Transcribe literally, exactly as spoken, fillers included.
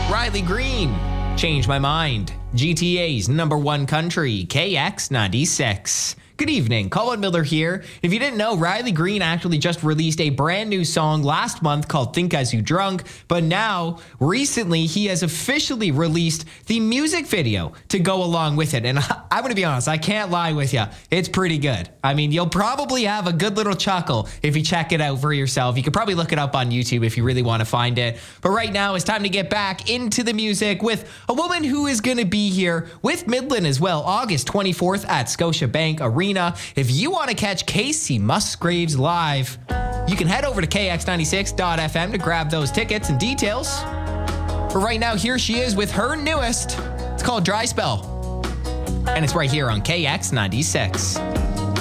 Riley Green, Change My Mind. G T A's number one country, K X ninety-six. Good evening, Colin Miller here. If you didn't know, Riley Green actually just released a brand new song last month called Think As You Drunk, but now, recently, he has officially released the music video to go along with it. And I'm gonna be honest, I can't lie with you, it's pretty good. I mean, you'll probably have a good little chuckle if you check it out for yourself. You could probably look it up on YouTube if you really want to find it. But right now, it's time to get back into the music with a woman who is gonna be here with Midland as well, August twenty-fourth at Scotiabank Arena. If you want to catch Casey Musgraves live, you can head over to K X ninety-six dot F M to grab those tickets and details. But right now, here she is with her newest. It's called Dry Spell. And it's right here on K X ninety-six.